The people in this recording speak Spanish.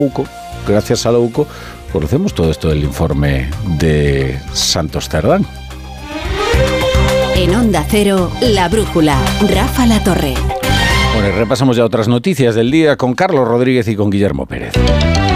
UCO, gracias a la UCO, conocemos todo esto del informe de Santos Cerdán. En Onda Cero, La Brújula, Rafa La Torre. Bueno, repasamos ya otras noticias del día con Carlos Rodríguez y con Guillermo Pérez.